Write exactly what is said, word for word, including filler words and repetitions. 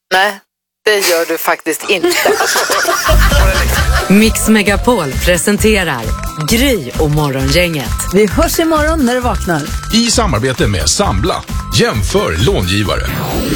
Nej, det gör du faktiskt inte. Mix Megapol presenterar Gry och Morgongänget. Vi hörs imorgon när du vaknar. I samarbete med Sambla. Jämför långivare.